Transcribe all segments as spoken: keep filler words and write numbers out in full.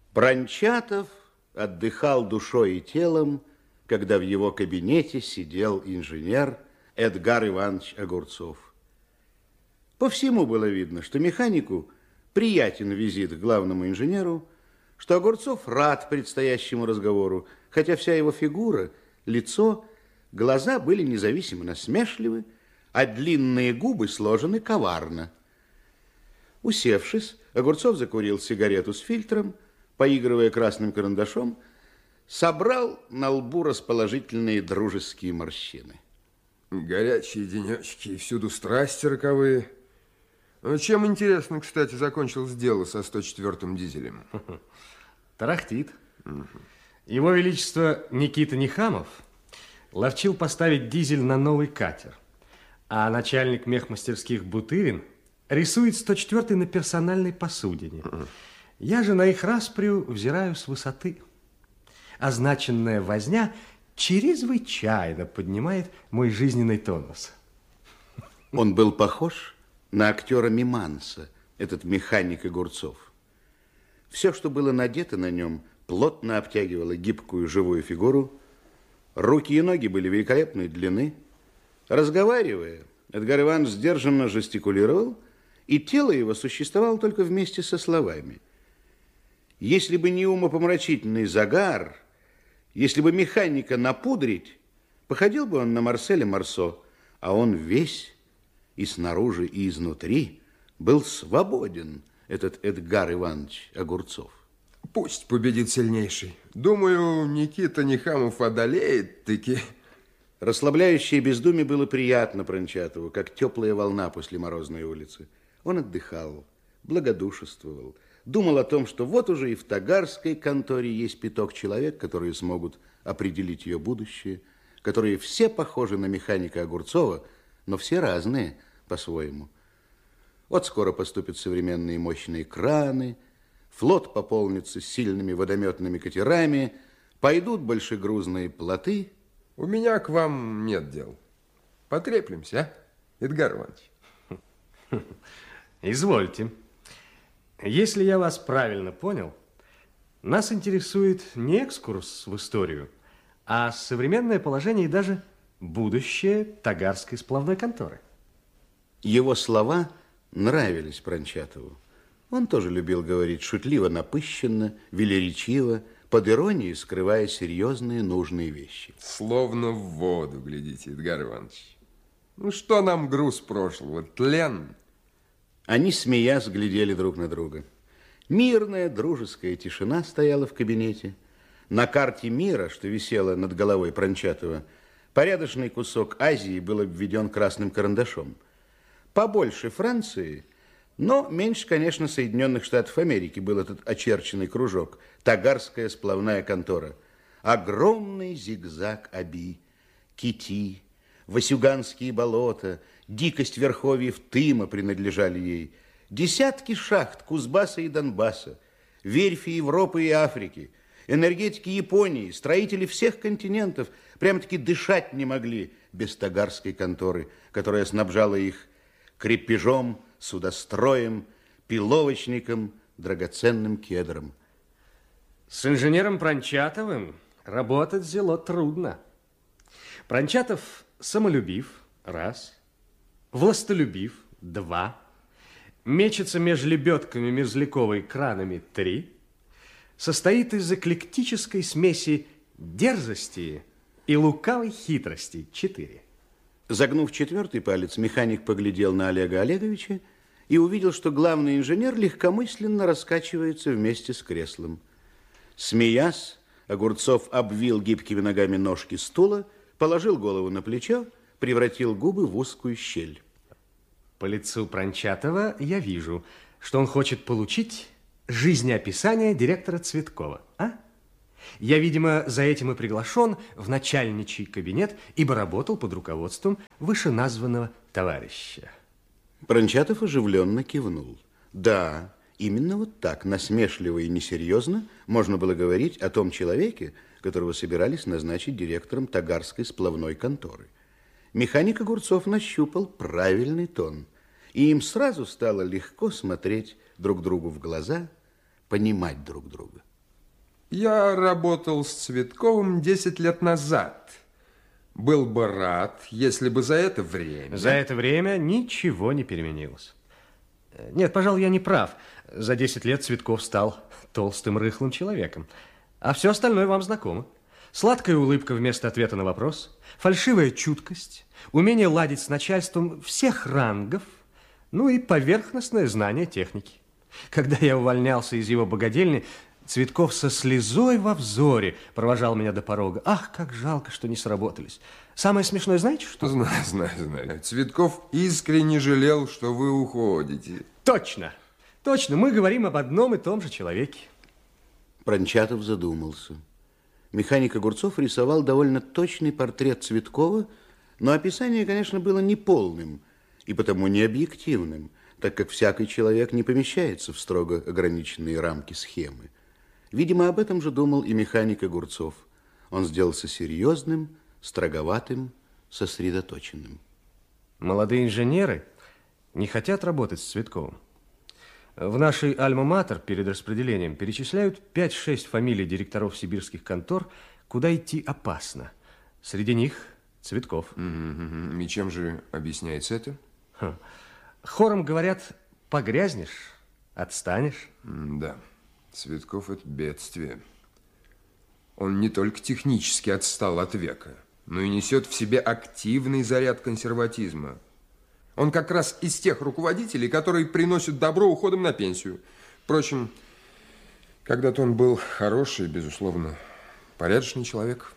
Прончатов отдыхал душой и телом, когда в его кабинете сидел инженер Эдгар Иванович Огурцов. По всему было видно, что механику приятен визит к главному инженеру, что Огурцов рад предстоящему разговору, хотя вся его фигура, лицо, глаза были независимо насмешливы, а длинные губы сложены коварно. Усевшись, Огурцов закурил сигарету с фильтром, поигрывая красным карандашом, собрал на лбу расположительные дружеские морщины. Горячие денечки и всюду страсти роковые. Чем, интересно, кстати, закончилось дело со сто четвёртым дизелем? Тарахтит. Угу. Его Величество Никита Нихамов ловчил поставить дизель на новый катер, а начальник мехмастерских Бутырин рисует сто четвёртый на персональной посудине. Угу. Я же на их расприю взираю с высоты. Означенная возня чрезвычайно поднимает мой жизненный тонус. Он был похож на актера Миманса, этот механик Огурцов. Все, что было надето на нем, плотно обтягивало гибкую живую фигуру. Руки и ноги были великолепной длины. Разговаривая, Эдгар Иванович сдержанно жестикулировал, и тело его существовало только вместе со словами. Если бы не умопомрачительный загар, если бы механика напудрить, походил бы он на Марселя Марсо, а он весь и снаружи, и изнутри был свободен, этот Эдгар Иванович Огурцов. Пусть победит сильнейший. Думаю, Никита Нихамов одолеет-таки. Расслабляющее бездумие было приятно Прончатову, как теплая волна после морозной улицы. Он отдыхал, благодушествовал, думал о том, что вот уже и в тагарской конторе есть пяток человек, которые смогут определить ее будущее, которые все похожи на механика Огурцова, но все разные по-своему. Вот скоро поступят современные мощные краны, флот пополнится сильными водометными катерами, пойдут большегрузные плоты. У меня к вам нет дел. Потреплемся, а, Эдгар Иванович? Извольте. Если я вас правильно понял, нас интересует не экскурс в историю, а современное положение и даже будущее тагарской сплавной конторы. Его слова нравились Прончатову. Он тоже любил говорить шутливо, напыщенно, велеречиво, под иронией скрывая серьезные нужные вещи. Словно в воду глядите, Эдгар Иванович. Ну что нам груз прошлого? Тлен. Они, смеясь, глядели друг на друга. Мирная, дружеская тишина стояла в кабинете. На карте мира, что висела над головой Прончатова, порядочный кусок Азии был обведен красным карандашом. Побольше Франции, но меньше, конечно, Соединенных Штатов Америки был этот очерченный кружок, тагарская сплавная контора. Огромный зигзаг Аби, Кити, Васюганские болота, дикость верховьев Тыма принадлежали ей. Десятки шахт Кузбасса и Донбасса, верфи Европы и Африки, энергетики Японии, строители всех континентов прямо-таки дышать не могли без тагарской конторы, которая снабжала их крепежом, судостроем, пиловочником, драгоценным кедром. С инженером Прончатовым работать зело трудно. Прончатов самолюбив, раз, властолюбив, два, мечется между лебедками Мерзляковой кранами, три, состоит из эклектической смеси дерзости и лукавой хитрости, четыре. Загнув четвертый палец, механик поглядел на Олега Олеговича и увидел, что главный инженер легкомысленно раскачивается вместе с креслом. Смеясь, Огурцов обвил гибкими ногами ножки стула, положил голову на плечо, превратил губы в узкую щель. По лицу Прончатова я вижу, что он хочет получить жизнеописание директора Цветкова, а? Я, видимо, за этим и приглашен в начальничий кабинет, ибо работал под руководством вышеназванного товарища. Прончатов оживленно кивнул. Да, именно вот так, насмешливо и несерьезно, можно было говорить о том человеке, которого собирались назначить директором тагарской сплавной конторы. Механик Огурцов нащупал правильный тон, и им сразу стало легко смотреть друг другу в глаза, понимать друг друга. Я работал с Цветковым десять лет назад. Был бы рад, если бы за это время... За это время ничего не переменилось. Нет, пожалуй, я не прав. За десять лет Цветков стал толстым, рыхлым человеком. А все остальное вам знакомо. Сладкая улыбка вместо ответа на вопрос, фальшивая чуткость, умение ладить с начальством всех рангов, ну и поверхностное знание техники. Когда я увольнялся из его богадельни, Цветков со слезой во взоре провожал меня до порога. Ах, как жалко, что не сработались. Самое смешное, знаете что? Знаю, знаю, знаю. Цветков искренне жалел, что вы уходите. Точно, точно, мы говорим об одном и том же человеке. Прончатов задумался. Механик Огурцов рисовал довольно точный портрет Цветкова, но описание, конечно, было неполным и потому не объективным, так как всякий человек не помещается в строго ограниченные рамки схемы. Видимо, об этом же думал и механик Огурцов. Он сделался серьезным, строговатым, сосредоточенным. Молодые инженеры не хотят работать с Цветковым. В нашей альма-матер перед распределением перечисляют пять-шесть фамилий директоров сибирских контор, куда идти опасно. Среди них Цветков. Mm-hmm. И чем же объясняется это? Ха. Хором говорят, погрязнешь, отстанешь. Mm, да, Цветков – это бедствие. Он не только технически отстал от века, но и несет в себе активный заряд консерватизма. Он как раз из тех руководителей, которые приносят добро уходом на пенсию. Впрочем, когда-то он был хороший, безусловно, порядочный человек.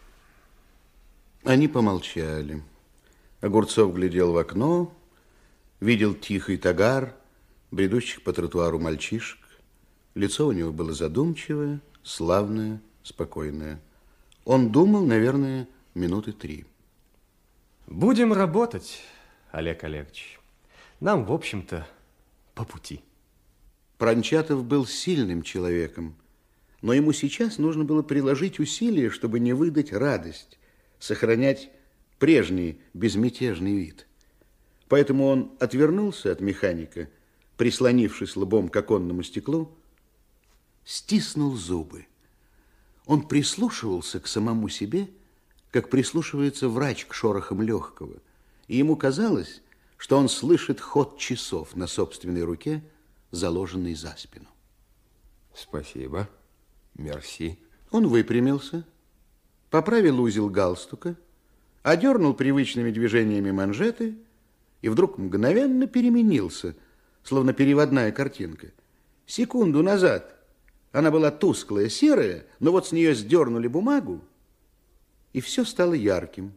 Они помолчали. Огурцов глядел в окно, видел тихий тагар, бредущих по тротуару мальчишек. Лицо у него было задумчивое, славное, спокойное. Он думал, наверное, минуты три. Будем работать, Олег Олегович. Нам, в общем-то, по пути. Прончатов был сильным человеком, но ему сейчас нужно было приложить усилия, чтобы не выдать радость, сохранять прежний безмятежный вид. Поэтому он отвернулся от механика, прислонившись лбом к оконному стеклу, стиснул зубы. Он прислушивался к самому себе, как прислушивается врач к шорохам легкого, и ему казалось, что он слышит ход часов на собственной руке, заложенной за спину. Спасибо. Мерси. Он выпрямился, поправил узел галстука, одернул привычными движениями манжеты и вдруг мгновенно переменился, словно переводная картинка. Секунду назад она была тусклая, серая, но вот с нее сдернули бумагу, и все стало ярким.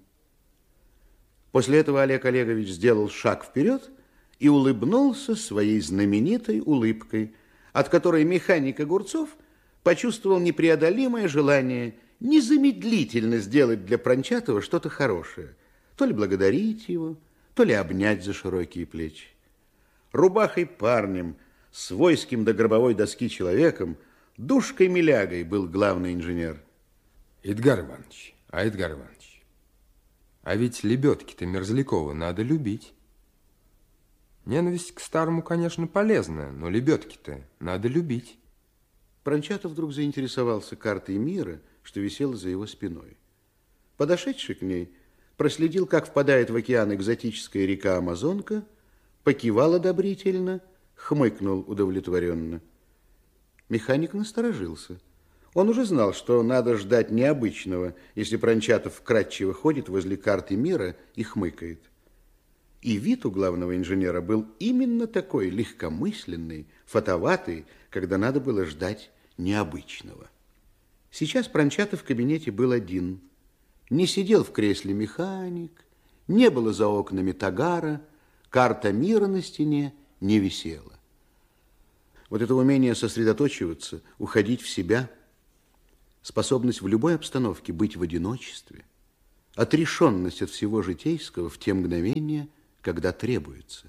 После этого Олег Олегович сделал шаг вперед и улыбнулся своей знаменитой улыбкой, от которой механик Огурцов почувствовал непреодолимое желание незамедлительно сделать для Прончатова что-то хорошее, то ли благодарить его, то ли обнять за широкие плечи. Рубахой парнем, свойским до гробовой доски человеком, душкой-милягой был главный инженер. Эдгар Иванович, а Эдгар Иванович, а ведь лебедки-то Мерзлякова надо любить. Ненависть к старому, конечно, полезна, но лебедки-то надо любить. Прончатов вдруг заинтересовался картой мира, что висела за его спиной. Подошедший к ней проследил, как впадает в океан экзотическая река Амазонка, покивал одобрительно, хмыкнул удовлетворенно. Механик насторожился. Он уже знал, что надо ждать необычного, если Прончатов вкратчиво ходит возле карты мира и хмыкает. И вид у главного инженера был именно такой легкомысленный, фатоватый, когда надо было ждать необычного. Сейчас Прончатов в кабинете был один. Не сидел в кресле механик, не было за окнами тагара, карта мира на стене не висела. Вот это умение сосредоточиваться, уходить в себя, способность в любой обстановке быть в одиночестве, отрешенность от всего житейского в те мгновения, когда требуется.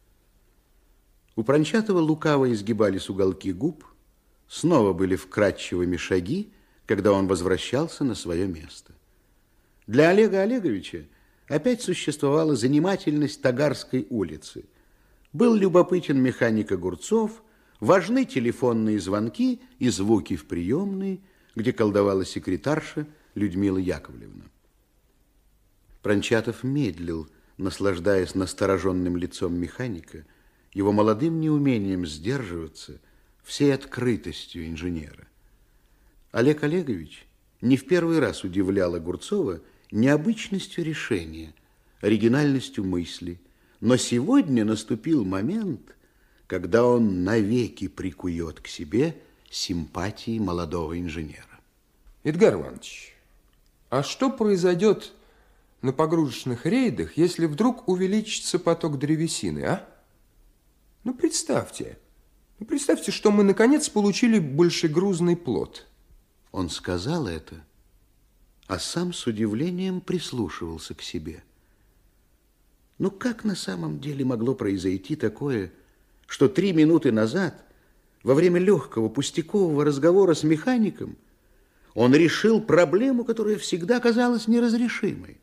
У Прончатова лукаво изгибались уголки губ, снова были вкрадчивыми шаги, когда он возвращался на свое место. Для Олега Олеговича опять существовала занимательность Тагарской улицы. Был любопытен механик Огурцов, важны телефонные звонки и звуки в приемной, где колдовала секретарша Людмила Яковлевна. Прончатов медлил, наслаждаясь настороженным лицом механика, его молодым неумением сдерживаться, всей открытостью инженера. Олег Олегович не в первый раз удивлял Огурцова необычностью решения, оригинальностью мысли, но сегодня наступил момент, когда он навеки прикует к себе симпатии молодого инженера. Эдгар Иванович, а что произойдет на погрузочных рейдах, если вдруг увеличится поток древесины, а? Ну, представьте, ну, представьте, что мы, наконец, получили большегрузный плот. Он сказал это, а сам с удивлением прислушивался к себе. Ну, как на самом деле могло произойти такое, что три минуты назад, во время легкого пустякового разговора с механиком, он решил проблему, которая всегда казалась неразрешимой?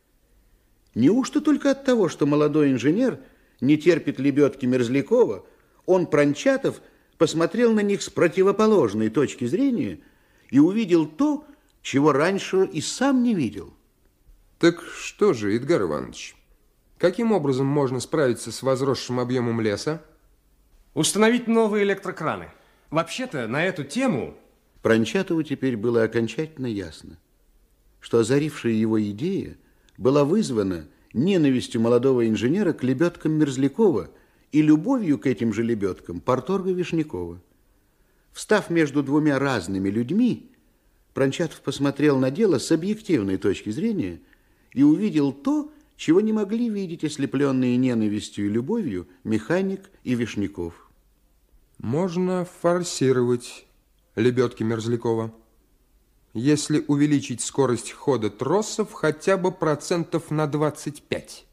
Неужто только от того, что молодой инженер не терпит лебедки Мерзлякова, он, Прончатов, посмотрел на них с противоположной точки зрения и увидел то, чего раньше и сам не видел? Так что же, Эдгар Иванович, каким образом можно справиться с возросшим объемом леса? Установить новые электрокраны. Вообще-то на эту тему... Прончатову теперь было окончательно ясно, что озарившая его идея была вызвана ненавистью молодого инженера к лебедкам Мерзлякова и любовью к этим же лебедкам парторга Вишнякова. Встав между двумя разными людьми, Прончатов посмотрел на дело с объективной точки зрения и увидел то, чего не могли видеть ослепленные ненавистью и любовью механик и Вишняков. Можно форсировать лебедки Мерзлякова, если увеличить скорость хода тросов хотя бы процентов на двадцать пять.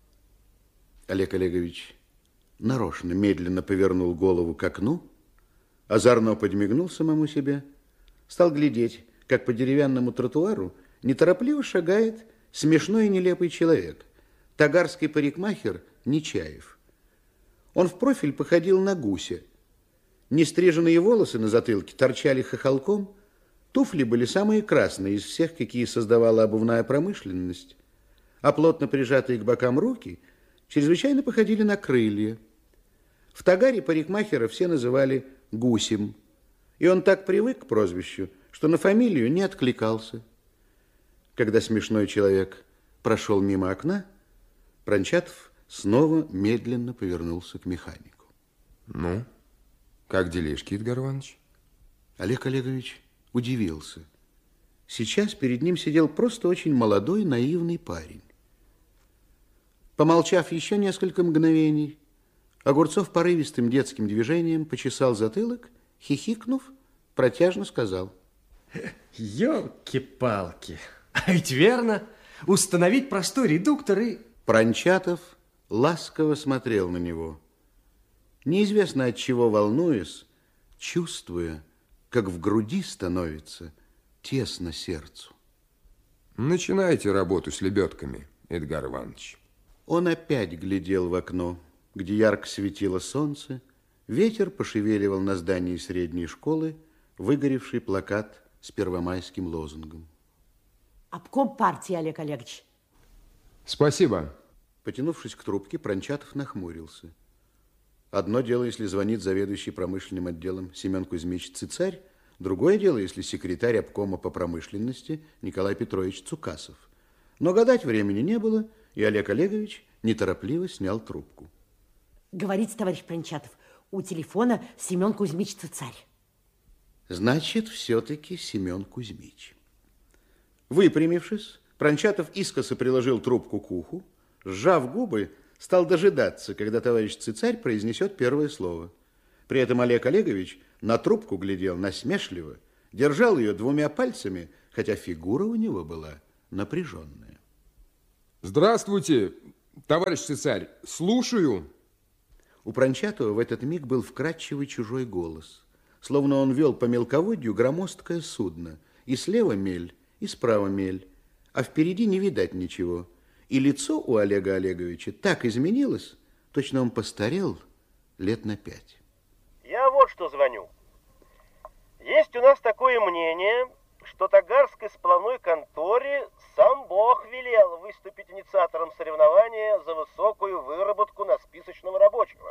Олег Олегович нарочно медленно повернул голову к окну, озорно подмигнул самому себе, стал глядеть, как по деревянному тротуару неторопливо шагает смешной и нелепый человек, тагарский парикмахер Нечаев. Он в профиль походил на гуся. Нестриженные волосы на затылке торчали хохолком, туфли были самые красные из всех, какие создавала обувная промышленность, а плотно прижатые к бокам руки чрезвычайно походили на крылья. В Тагаре парикмахера все называли Гусем, и он так привык к прозвищу, что на фамилию не откликался. Когда смешной человек прошел мимо окна, Прончатов снова медленно повернулся к механику. Ну, как делишки, Эдгар Иванович? Олег Олегович удивился. Сейчас перед ним сидел просто очень молодой, наивный парень. Помолчав еще несколько мгновений, Огурцов порывистым детским движением почесал затылок, хихикнув, протяжно сказал: Ёлки-палки, а ведь верно, установить простой редуктор и... Прончатов ласково смотрел на него, неизвестно от чего волнуясь, чувствуя, как в груди становится тесно сердцу. Начинайте работу с лебедками, Эдгар Иванович. Он опять глядел в окно, где ярко светило солнце, ветер пошевеливал на здании средней школы выгоревший плакат с первомайским лозунгом. Обком партии, Олег Олегович. Спасибо. Потянувшись к трубке, Прончатов нахмурился. Одно дело, если звонит заведующий промышленным отделом Семен Кузьмич Цицарь, другое дело, если секретарь обкома по промышленности Николай Петрович Цукасов. Но гадать времени не было, и Олег Олегович неторопливо снял трубку. Говорите, товарищ Прончатов, у телефона Семен Кузьмич Цицарь. Значит, все-таки Семен Кузьмич. Выпрямившись, Прончатов искоса приложил трубку к уху, сжав губы, стал дожидаться, когда товарищ Цицарь произнесет первое слово. При этом Олег Олегович на трубку глядел насмешливо, держал ее двумя пальцами, хотя фигура у него была напряженная. Здравствуйте, товарищ Цицарь, слушаю. У Прончатова в этот миг был вкрадчивый чужой голос, словно он вел по мелководью громоздкое судно, и слева мель, и справа мель, а впереди не видать ничего. И лицо у Олега Олеговича так изменилось, точно он постарел лет на пять. Я вот что звоню. Есть у нас такое мнение, что Тагарской сплавной конторе сам Бог велел выступить инициатором соревнования за высокую выработку на списочного рабочего.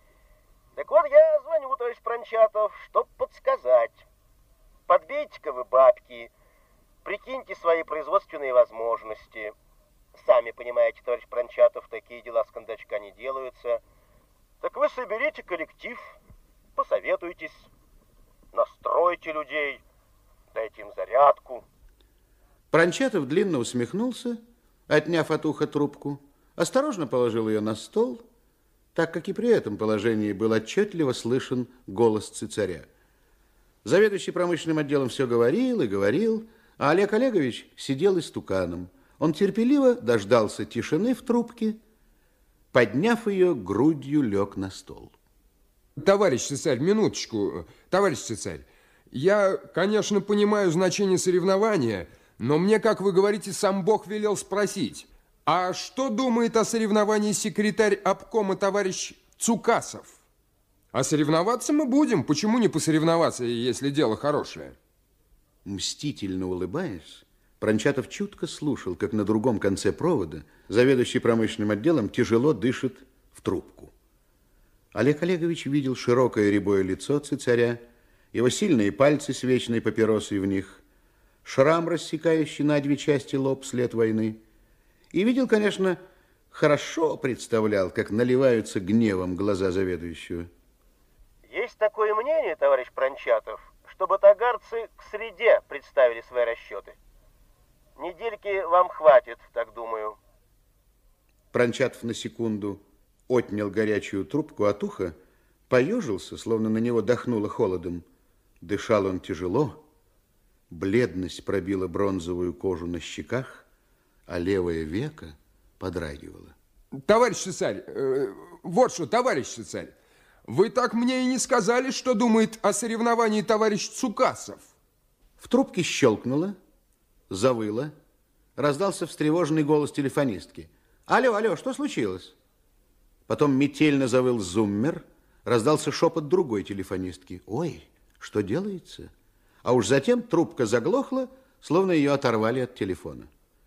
Так вот, я звоню, товарищ Прончатов, чтоб подсказать. Подбейте-ка вы бабки, прикиньте свои производственные возможности. Сами понимаете, товарищ Прончатов, такие дела с кондачка не делаются. Так вы соберите коллектив, посоветуйтесь, настройте людей, дайте им зарядку. Прончатов длинно усмехнулся, отняв от уха трубку, осторожно положил ее на стол, так как и при этом положении был отчетливо слышен голос цицаря. Заведующий промышленным отделом все говорил и говорил, а Олег Олегович сидел истуканом. Он терпеливо дождался тишины в трубке, подняв ее, грудью лег на стол. Товарищ цесарь, минуточку. Товарищ цесарь, я, конечно, понимаю значение соревнования, но мне, как вы говорите, сам Бог велел спросить, а что думает о соревновании секретарь обкома товарищ Цукасов? А соревноваться мы будем. Почему не посоревноваться, если дело хорошее? Мстительно улыбаясь, Прончатов чутко слушал, как на другом конце провода заведующий промышленным отделом тяжело дышит в трубку. Олег Олегович видел широкое рябое лицо цицаря, его сильные пальцы с вечной папиросой в них, шрам, рассекающий на две части лоб след войны, и видел, конечно, хорошо представлял, как наливаются гневом глаза заведующего. Есть такое мнение, товарищ Прончатов, чтобы тагарцы к среде представили свои расчеты. Недельки вам хватит, так думаю. Прончатов на секунду отнял горячую трубку от уха, поежился, словно на него дохнуло холодом. Дышал он тяжело, бледность пробила бронзовую кожу на щеках, а левое веко подрагивало. Товарищ цесарь, э, вот что, товарищ цесарь, вы так мне и не сказали, что думает о соревновании товарищ Цукасов. В трубке щелкнуло, завыло, раздался встревоженный голос телефонистки. Алло, алло, что случилось? Потом метельно завыл зуммер, раздался шепот другой телефонистки. Ой, что делается? А уж затем трубка заглохла, словно ее оторвали от телефона.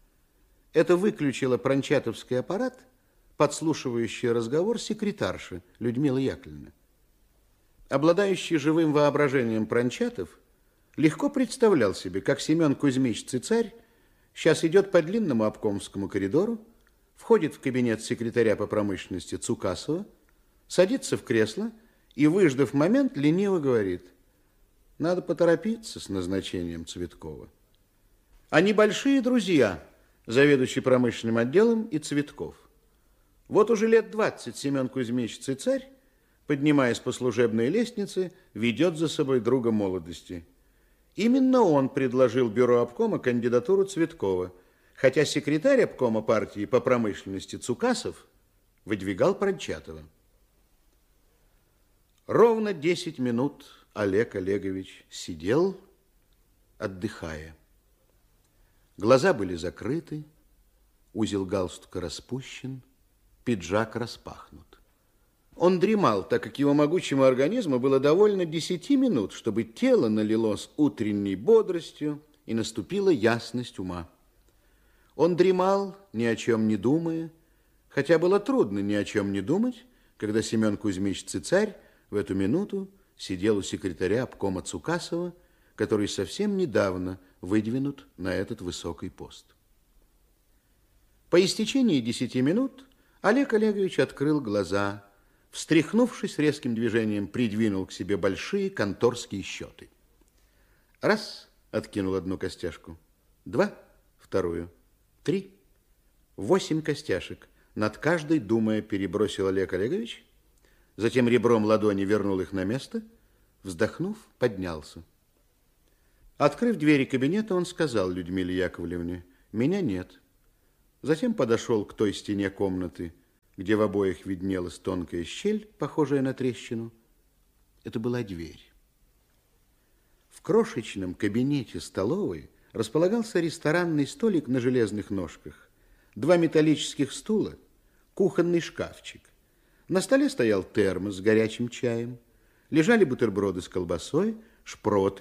Это выключило прончатовский аппарат, подслушивающий разговор секретарши Людмилы Яковлевны. Обладающий живым воображением Прончатов легко представлял себе, как Семен Кузьмич Цицарь сейчас идет по длинному обкомскому коридору, входит в кабинет секретаря по промышленности Цукасова, садится в кресло и, выждав момент, лениво говорит: надо поторопиться с назначением Цветкова. Они большие друзья, заведующий промышленным отделом и Цветков. Вот уже лет двадцать Семен Кузьмич Цицарь, поднимаясь по служебной лестнице, ведет за собой друга молодости. Именно он предложил бюро обкома кандидатуру Цветкова, хотя секретарь обкома партии по промышленности Цукасов выдвигал Прончатова. Ровно десять минут Олег Олегович сидел, отдыхая. Глаза были закрыты, узел галстука распущен, пиджак распахнут. Он дремал, так как его могучему организму было довольно десяти минут, чтобы тело налилось утренней бодростью и наступила ясность ума. Он дремал, ни о чем не думая, хотя было трудно ни о чем не думать, когда Семен Кузьмич Цицарь в эту минуту сидел у секретаря обкома Цукасова, который совсем недавно выдвинут на этот высокий пост. По истечении десяти минут Олег Олегович открыл глаза, встряхнувшись резким движением, придвинул к себе большие конторские счеты. Раз, откинул одну костяшку, два, вторую, три, восемь костяшек. Над каждой, думая, перебросил Олег Олегович, затем ребром ладони вернул их на место, вздохнув, поднялся. Открыв двери кабинета, он сказал Людмиле Яковлевне: меня нет. Затем подошел к той стене комнаты, где в обоих виднелась тонкая щель, похожая на трещину. Это была дверь. В крошечном кабинете столовой располагался ресторанный столик на железных ножках, два металлических стула, кухонный шкафчик. На столе стоял термос с горячим чаем, лежали бутерброды с колбасой, шпроты,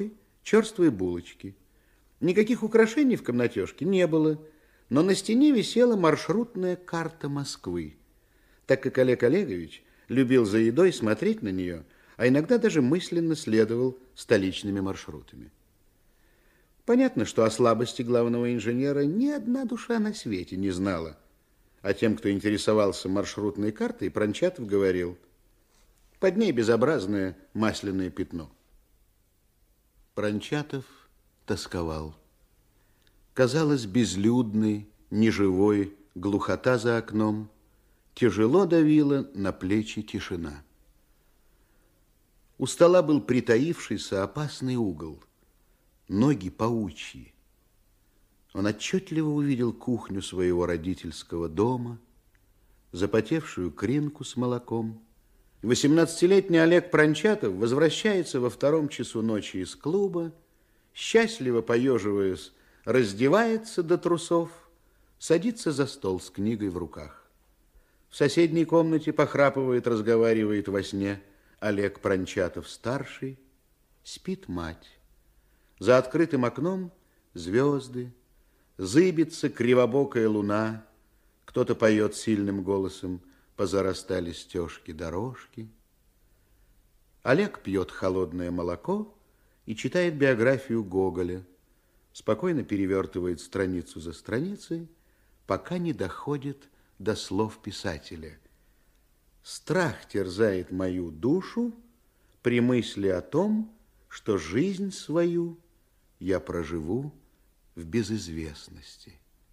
черствые булочки. Никаких украшений в комнатежке не было, но на стене висела маршрутная карта Москвы, так как Олег Олегович любил за едой смотреть на нее, а иногда даже мысленно следовал столичными маршрутами. Понятно, что о слабости главного инженера ни одна душа на свете не знала, а тем, кто интересовался маршрутной картой, Прончатов говорил: под ней безобразное масляное пятно. Прончатов тосковал. Казалось, безлюдной, неживой глухота за окном тяжело давила на плечи тишина. У стола был притаившийся опасный угол, ноги паучьи. Он отчетливо увидел кухню своего родительского дома, запотевшую кринку с молоком. Восемнадцатилетний Олег Прончатов возвращается во втором часу ночи из клуба, счастливо поеживаясь, раздевается до трусов, садится за стол с книгой в руках. В соседней комнате похрапывает, разговаривает во сне Олег Прончатов-старший, спит мать. За открытым окном звезды, зыбится кривобокая луна, кто-то поет сильным голосом: позарастали стежки дорожки. Олег пьет холодное молоко и читает биографию Гоголя, спокойно перевертывает страницу за страницей, пока не доходит до слов писателя. Страх терзает мою душу при мысли о том, что жизнь свою я проживу в безызвестности.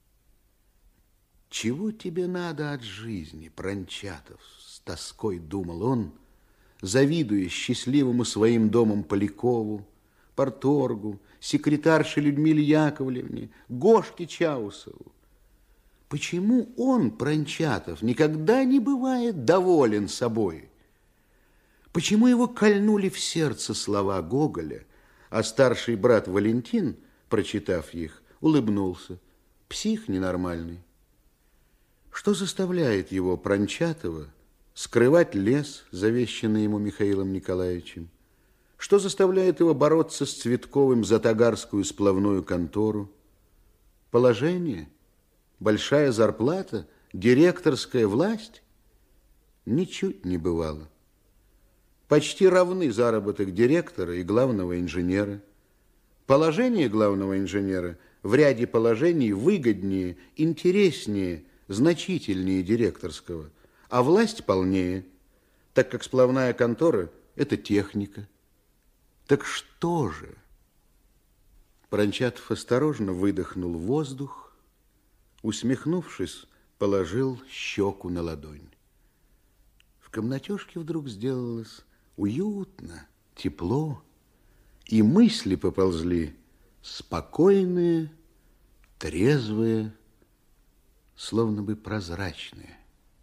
Чего тебе надо от жизни, Прончатов? С тоской думал он, завидуя счастливому своим домом Полякову, порторгу, секретарше Людмиле Яковлевне, Гошке Чаусову. Почему он, Прончатов, никогда не бывает доволен собой? Почему его кольнули в сердце слова Гоголя, а старший брат Валентин, прочитав их, улыбнулся? Псих ненормальный. Что заставляет его, Прончатова, скрывать лес, завещанный ему Михаилом Николаевичем? Что заставляет его бороться с Цветковым за тагарскую сплавную контору? Положение? Большая зарплата? Директорская власть? Ничуть не бывало. Почти равны заработок директора и главного инженера. Положение главного инженера в ряде положений выгоднее, интереснее, значительнее директорского, а власть полнее, так как сплавная контора – это техника. Так что же? Прончатов осторожно выдохнул воздух, усмехнувшись, положил щеку на ладонь. В комнатежке вдруг сделалось уютно, тепло, и мысли поползли спокойные, трезвые, словно бы прозрачные.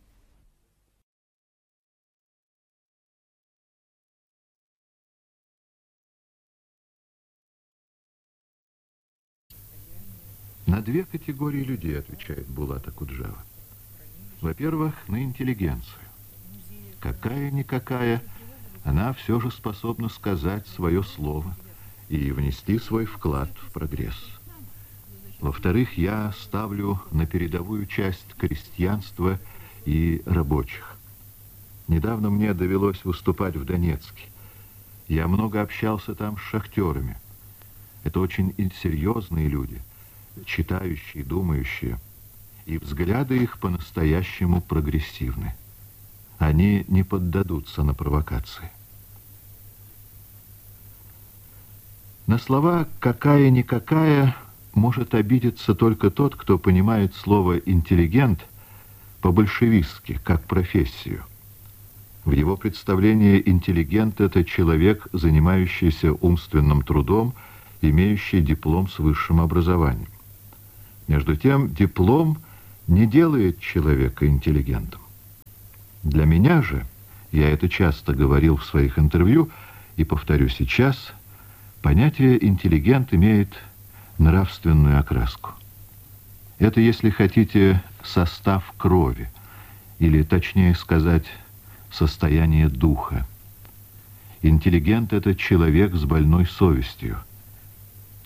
На две категории людей отвечает Булат Акуджава. Во-первых, на интеллигенцию. Какая-никакая, она все же способна сказать свое слово и внести свой вклад в прогресс. Во-вторых, я ставлю на передовую часть крестьянства и рабочих. Недавно мне довелось выступать в Донецке. Я много общался там с шахтерами. Это очень серьезные люди, читающие, думающие, и взгляды их по-настоящему прогрессивны. Они не поддадутся на провокации. На слова «какая-никакая» может обидеться только тот, кто понимает слово «интеллигент» по-большевистски, как профессию. В его представлении интеллигент – это человек, занимающийся умственным трудом, имеющий диплом с высшим образованием. Между тем, диплом не делает человека интеллигентом. Для меня же, я это часто говорил в своих интервью и повторю сейчас, понятие «интеллигент» имеет нравственную окраску. Это, если хотите, состав крови, или, точнее сказать, состояние духа. Интеллигент – это человек с больной совестью,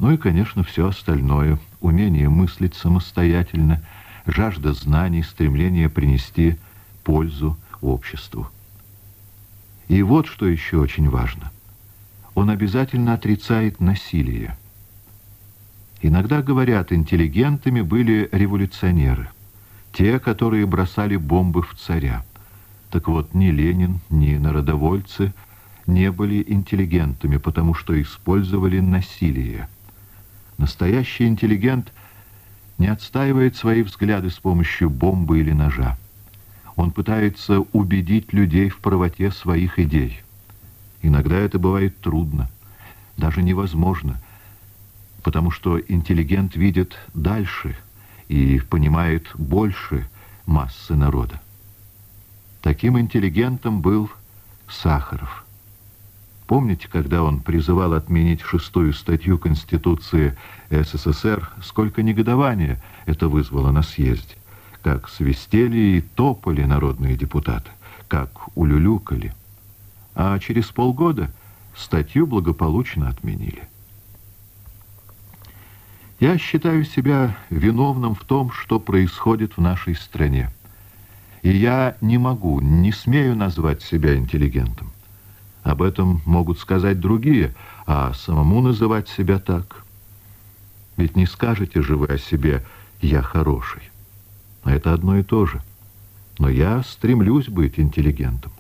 Ну и, конечно, все остальное. Умение мыслить самостоятельно, жажда знаний, стремление принести пользу обществу. И вот что еще очень важно. Он обязательно отрицает насилие. Иногда говорят, интеллигентами были революционеры, те, которые бросали бомбы в царя. Так вот, ни Ленин, ни народовольцы не были интеллигентами, потому что использовали насилие. Настоящий интеллигент не отстаивает свои взгляды с помощью бомбы или ножа. Он пытается убедить людей в правоте своих идей. Иногда это бывает трудно, даже невозможно, потому что интеллигент видит дальше и понимает больше массы народа. Таким интеллигентом был Сахаров. Помните, когда он призывал отменить шестую статью Конституции СССР, сколько негодования это вызвало на съезде? Как свистели и топали народные депутаты, как улюлюкали. А через полгода статью благополучно отменили. Я считаю себя виновным в том, что происходит в нашей стране. И я не могу, не смею назвать себя интеллигентом. Об этом могут сказать другие, а самому называть себя так. Ведь не скажете же вы о себе «я хороший». Это одно и то же. Но я стремлюсь быть интеллигентом.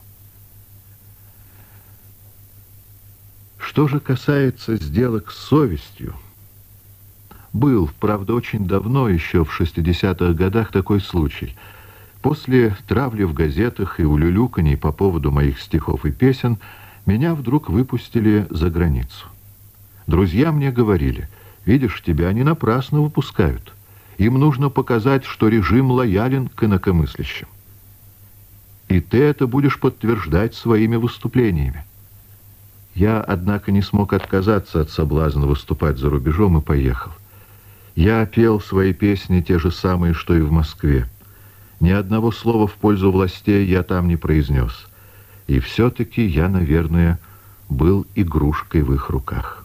Что же касается сделок с совестью, был, правда, очень давно, еще в шестидесятых годах, такой случай. После травли в газетах и улюлюканий по поводу моих стихов и песен меня вдруг выпустили за границу. Друзья мне говорили: видишь, тебя не напрасно выпускают. Им нужно показать, что режим лоялен к инакомыслящим. И ты это будешь подтверждать своими выступлениями. Я, однако, не смог отказаться от соблазна выступать за рубежом и поехал. Я пел свои песни те же самые, что и в Москве. Ни одного слова в пользу властей я там не произнес. И все-таки я, наверное, был игрушкой в их руках.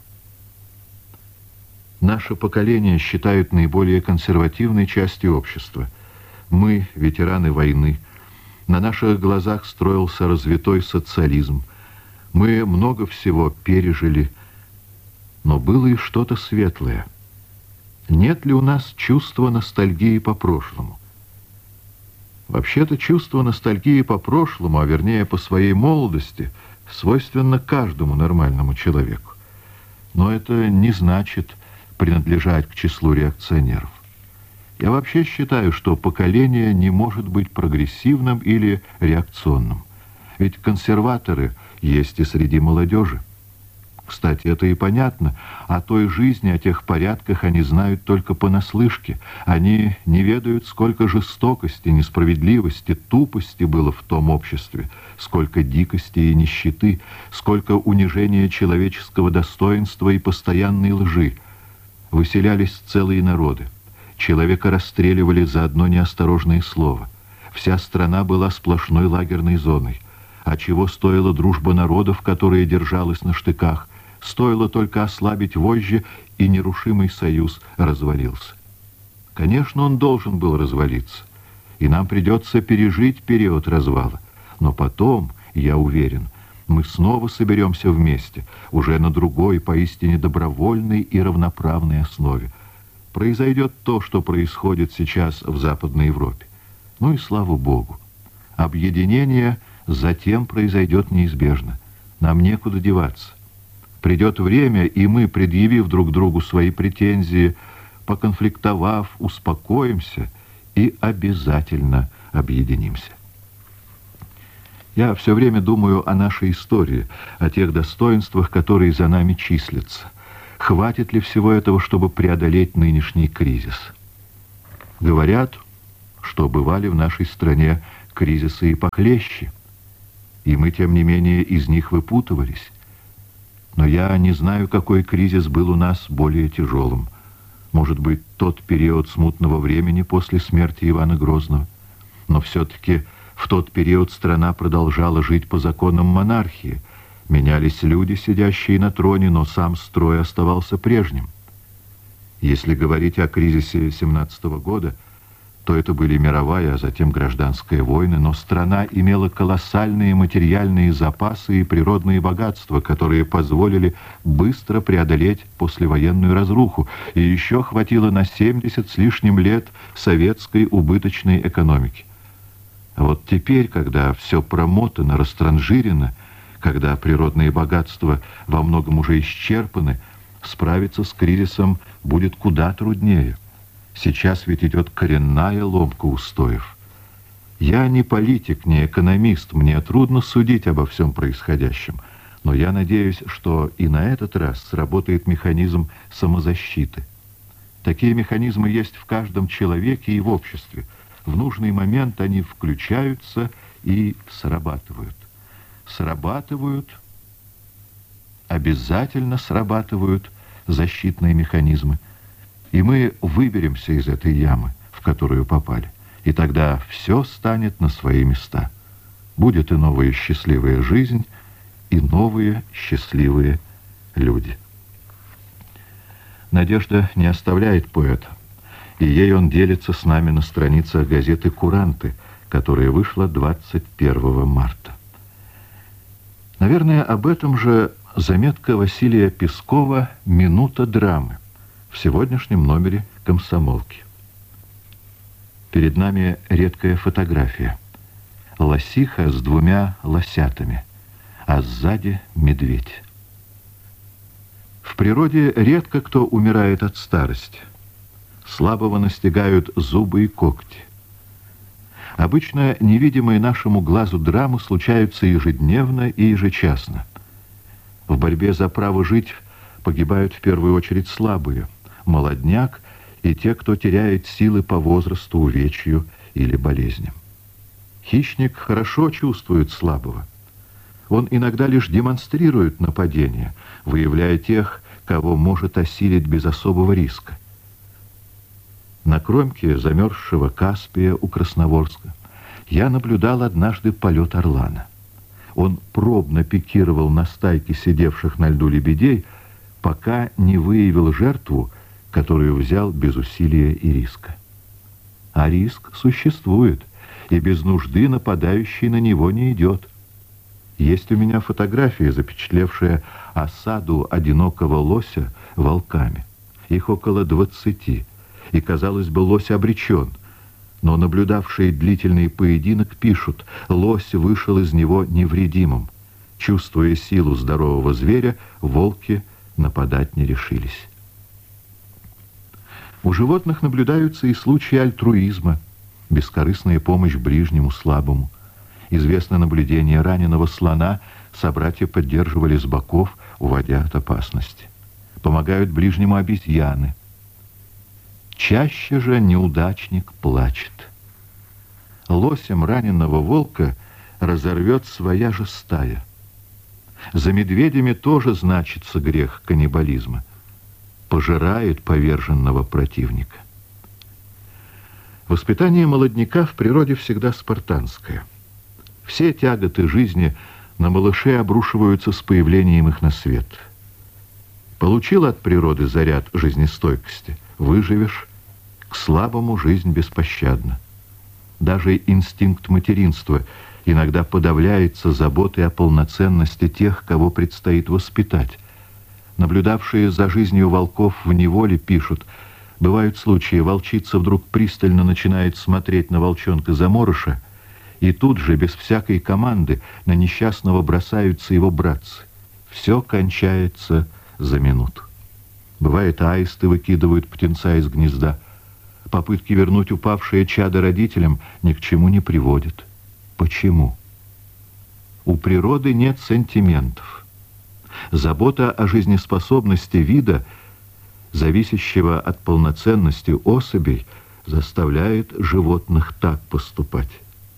Наше поколение считают наиболее консервативной частью общества. Мы, ветераны войны, на наших глазах строился развитой социализм. Мы много всего пережили, но было и что-то светлое. Нет ли у нас чувства ностальгии по прошлому? Вообще-то чувство ностальгии по прошлому, а вернее по своей молодости, свойственно каждому нормальному человеку. Но это не значит принадлежать к числу реакционеров. Я вообще считаю, что поколение не может быть прогрессивным или реакционным. Ведь консерваторы есть и среди молодежи. Кстати, это и понятно. О той жизни, о тех порядках они знают только понаслышке. Они не ведают, сколько жестокости, несправедливости, тупости было в том обществе, сколько дикости и нищеты, сколько унижения человеческого достоинства и постоянной лжи. Выселялись целые народы. Человека расстреливали за одно неосторожное слово. Вся страна была сплошной лагерной зоной. А чего стоила дружба народов, которая держалась на штыках? Стоило только ослабить вожжи, и нерушимый союз развалился. Конечно, он должен был развалиться, и нам придется пережить период развала. Но потом, я уверен, мы снова соберемся вместе, уже на другой, поистине добровольной и равноправной основе. Произойдет то, что происходит сейчас в Западной Европе. Ну и слава Богу. Объединение затем произойдет неизбежно. Нам некуда деваться. Придет время, и мы, предъявив друг другу свои претензии, поконфликтовав, успокоимся и обязательно объединимся. Я все время думаю о нашей истории, о тех достоинствах, которые за нами числятся. Хватит ли всего этого, чтобы преодолеть нынешний кризис? Говорят, что бывали в нашей стране кризисы и похлеще, и мы, тем не менее, из них выпутывались. Но я не знаю, какой кризис был у нас более тяжелым. Может быть, тот период смутного времени после смерти Ивана Грозного. Но все-таки в тот период страна продолжала жить по законам монархии. Менялись люди, сидящие на троне, но сам строй оставался прежним. Если говорить о кризисе семнадцатого года, то это были мировая, а затем гражданская войны, но страна имела колоссальные материальные запасы и природные богатства, которые позволили быстро преодолеть послевоенную разруху, и еще хватило на семьдесят с лишним лет советской убыточной экономики. А вот теперь, когда все промотано, растранжирено, когда природные богатства во многом уже исчерпаны, справиться с кризисом будет куда труднее. Сейчас ведь идет коренная ломка устоев. Я не политик, не экономист, мне трудно судить обо всем происходящем, но я надеюсь, что и на этот раз сработает механизм самозащиты. Такие механизмы есть в каждом человеке и в обществе. В нужный момент они включаются и срабатывают. Срабатывают, обязательно срабатывают защитные механизмы. И мы выберемся из этой ямы, в которую попали. И тогда все станет на свои места. Будет и новая счастливая жизнь, и новые счастливые люди. Надежда не оставляет поэта, и ей он делится с нами на страницах газеты «Куранты», которая вышла двадцать первого марта. Наверное, об этом же заметка Василия Пескова «Минута драмы» в сегодняшнем номере «Комсомолки». Перед нами редкая фотография. Лосиха с двумя лосятами, а сзади медведь. В природе редко кто умирает от старости. Слабого настигают зубы и когти. Обычно невидимые нашему глазу драмы случаются ежедневно и ежечасно. В борьбе за право жить погибают в первую очередь слабые, молодняк и те, кто теряет силы по возрасту, увечью или болезням. Хищник хорошо чувствует слабого. Он иногда лишь демонстрирует нападение, выявляя тех, кого может осилить без особого риска. На кромке замерзшего Каспия у Красноворска я наблюдал однажды полет орлана. Он пробно пикировал на стайке сидевших на льду лебедей, пока не выявил жертву, которую взял без усилия и риска. А риск существует, и без нужды нападающий на него не идет. Есть у меня фотография, запечатлевшая осаду одинокого лося волками. Их около двадцати, и, казалось бы, лось обречен. Но наблюдавшие длительный поединок пишут, лось вышел из него невредимым. Чувствуя силу здорового зверя, волки нападать не решились. У животных наблюдаются и случаи альтруизма, бескорыстная помощь ближнему слабому. Известно наблюдение раненого слона, собратья поддерживали с боков, уводя от опасности. Помогают ближнему обезьяны. Чаще же неудачник плачет. Лосем раненого волка разорвет своя же стая. За медведями тоже значится грех каннибализма. Пожирает поверженного противника. Воспитание молодняка в природе всегда спартанское. Все тяготы жизни на малышей обрушиваются с появлением их на свет. Получил от природы заряд жизнестойкости, выживешь, к слабому жизнь беспощадна. Даже инстинкт материнства иногда подавляется заботой о полноценности тех, кого предстоит воспитать. Наблюдавшие за жизнью волков в неволе пишут, бывают случаи, волчица вдруг пристально начинает смотреть на волчонка-заморыша, и тут же, без всякой команды, на несчастного бросаются его братцы. Все кончается за минуту. Бывает, аисты выкидывают птенца из гнезда. Попытки вернуть упавшее чадо родителям ни к чему не приводят. Почему? У природы нет сантиментов. Забота о жизнеспособности вида, зависящего от полноценности особей, заставляет животных так поступать.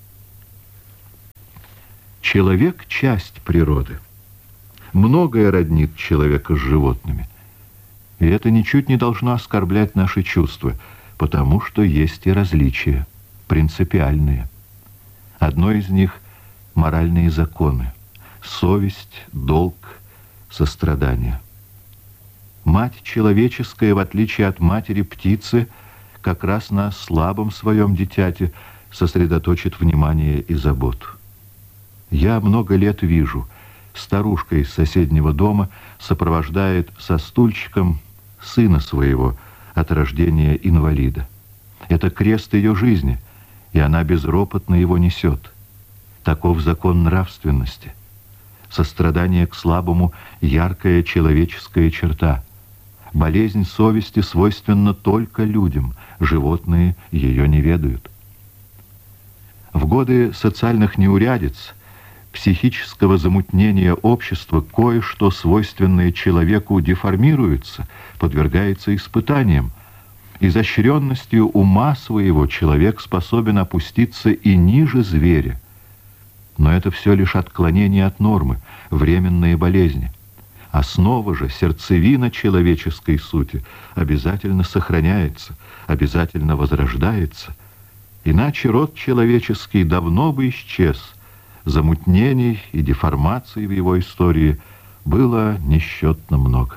Человек — часть природы. Многое роднит человека с животными. И это ничуть не должно оскорблять наши чувства, потому что есть и различия, принципиальные. Одно из них — моральные законы, совесть, долг, сострадание. Мать человеческая, в отличие от матери птицы, как раз на слабом своем дитяте сосредоточит внимание и заботу. Я много лет вижу, старушка из соседнего дома сопровождает со стульчиком сына своего от рождения инвалида. Это крест ее жизни, и она безропотно его несет. Таков закон нравственности. Сострадание к слабому — яркая человеческая черта. Болезнь совести свойственна только людям, животные ее не ведают. В годы социальных неурядиц, психического замутнения общества, кое-что, свойственное человеку, деформируется, подвергается испытаниям. Изощренностью ума своего человек способен опуститься и ниже зверя. Но это все лишь отклонение от нормы, временные болезни. Основа же, сердцевина человеческой сути обязательно сохраняется, обязательно возрождается. Иначе род человеческий давно бы исчез. Замутнений и деформаций в его истории было несчетно много.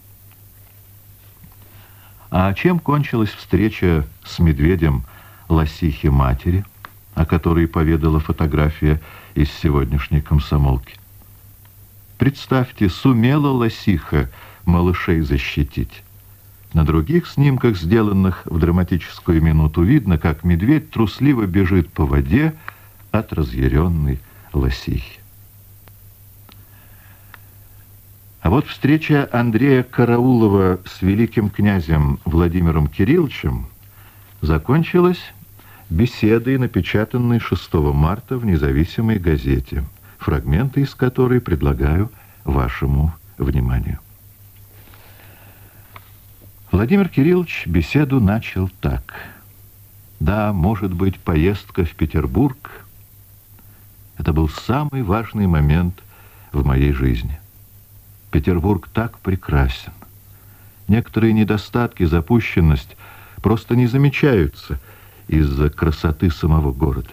А чем кончилась встреча с медведем лосихи-матери, о которой поведала фотография из сегодняшней комсомолки? Представьте, сумела лосиха малышей защитить. На других снимках, сделанных в драматическую минуту, видно, как медведь трусливо бежит по воде от разъяренной лосихи. А вот встреча Андрея Караулова с великим князем Владимиром Кирилловичем закончилась беседой, напечатанной шестого марта в «Независимой газете», фрагменты из которой предлагаю вашему вниманию. Владимир Кириллович беседу начал так. Да, может быть, поездка в Петербург — это был самый важный момент в моей жизни. Петербург так прекрасен. Некоторые недостатки, запущенность просто не замечаются из-за красоты самого города.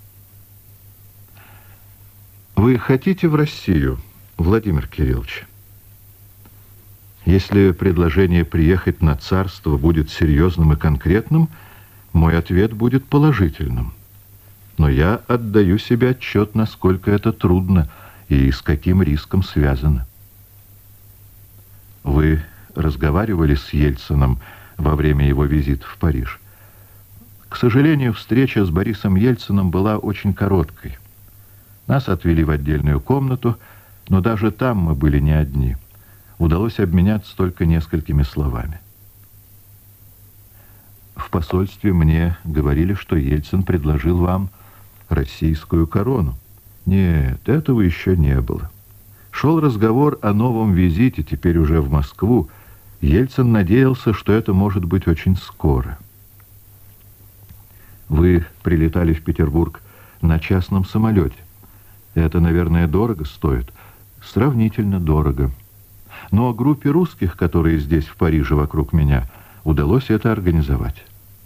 Вы хотите в Россию, Владимир Кириллович? Если предложение приехать на царство будет серьезным и конкретным, мой ответ будет положительным. Но я отдаю себе отчет, насколько это трудно и с каким риском связано. Вы разговаривали с Ельциным во время его визита в Париж? К сожалению, встреча с Борисом Ельциным была очень короткой. Нас отвели в отдельную комнату, но даже там мы были не одни. Удалось обменяться только несколькими словами. В посольстве мне говорили, что Ельцин предложил вам российскую корону. Нет, этого еще не было. Шел разговор о новом визите, теперь уже в Москву. Ельцин надеялся, что это может быть очень скоро. Вы прилетали в Петербург на частном самолете. Это, наверное, дорого стоит. Сравнительно дорого. Но группе русских, которые здесь, в Париже, вокруг меня, удалось это организовать.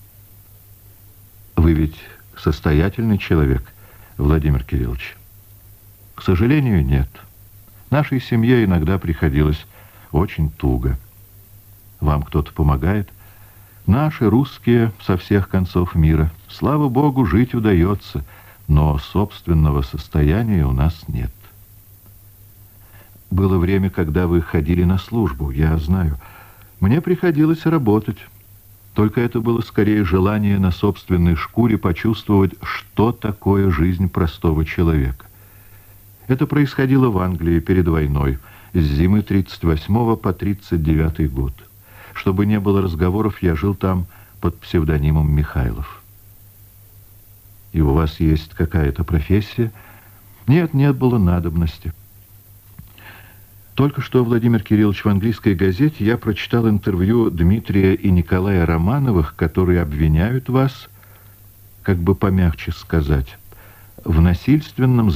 Вы ведь состоятельный человек, Владимир Кириллович? К сожалению, нет. Нашей семье иногда приходилось очень туго. Вам кто-то помогает? Наши русские со всех концов мира. Слава Богу, жить удается, но собственного состояния у нас нет. Было время, когда вы ходили на службу, я знаю. Мне приходилось работать. Только это было скорее желание на собственной шкуре почувствовать, что такое жизнь простого человека. Это происходило в Англии перед войной, с зимы тридцать восьмого по тридцать девятый год. Чтобы не было разговоров, я жил там под псевдонимом Михайлов. И у вас есть какая-то профессия? Нет, нет было надобности. Только что, Владимир Кириллович, в английской газете я прочитал интервью Дмитрия и Николая Романовых, которые обвиняют вас, как бы помягче сказать, в насильственном